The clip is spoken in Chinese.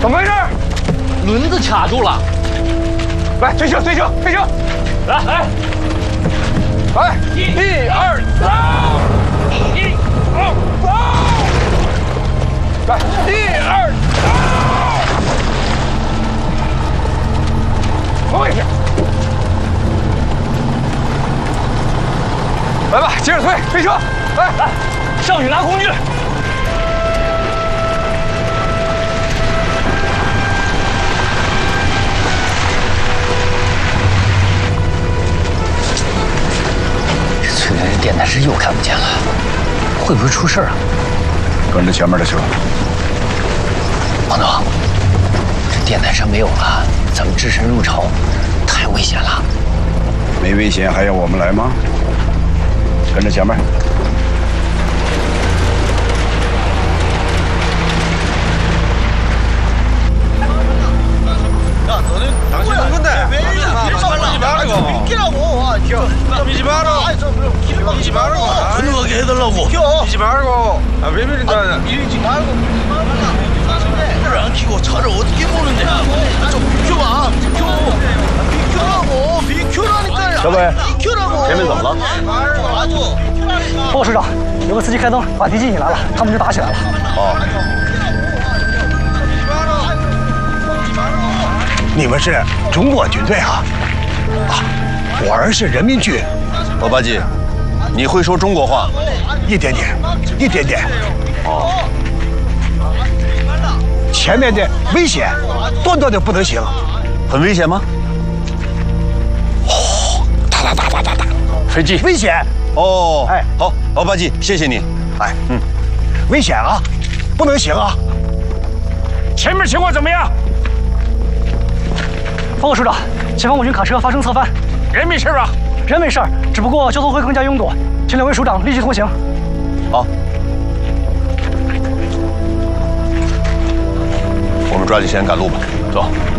怎么回事？ 轮子卡住了。 来，退车，退车，退车！来，来，来，1、2，走！1、2，走！来，1、2，走！怎么回事？来吧，接着推，推车！来来，上去拿工具。 村里的电台师又看不见了，会不会出事啊？ 跟着前面的车。 王总，这电台车没有了，咱们只身入朝，太危险了。 没危险还要我们来吗？跟着前面。 당신은 근데 밀지 말라고. 비키라고. 밀지 마라. 밀지 말라고. 건너가게 해달라고. 밀지 말고. 아, 왜 밀린다. 밀지 말고. 불을 안 켜고 차를 어떻게 보는데? 좀 비켜봐. 비켜라고. 비켜라니까요. 小伟， 비켜라고. 前面怎么了？ 报告师长，有个司机开灯把敌机引来了，他们就打起来了。 哦。 你们是中国军队啊？啊，我儿是人民军。 欧巴基，你会说中国话？ 一点点，一点点。 哦。 前面的危险，断断的不能行。 很危险吗？ 哦，哒哒哒哒哒哒， 飞机危险。 哦， 哎， 好，欧巴基，谢谢你。 哎，危险啊，不能行啊。 前面情况怎么样？ 报告处长，前方我军卡车发生侧翻， 人没事吧？ 人没事儿，只不过交通会更加拥堵，请两位署长立即通行。 好，我们抓紧时间赶路吧，走。